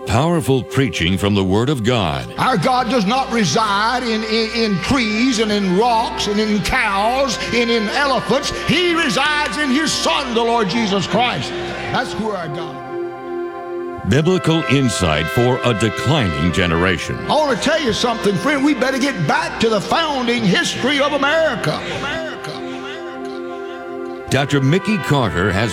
Powerful preaching from the Word of God. Our God does not reside in trees and in rocks and in cows and in elephants. He resides in His Son, the Lord Jesus Christ. That's who our God is. Biblical insight for a declining generation. I want to tell you something, friend. We better get back to the founding history of America. Dr. Mickey Carter has